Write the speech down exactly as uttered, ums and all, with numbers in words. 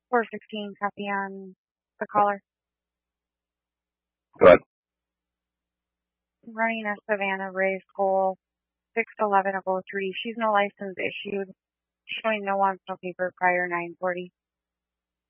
four sixteen, copy on the caller. Go ahead. Running a Savannah Ray School, six eleven of oh three. She's no license issued, showing no on no paper prior nine forty.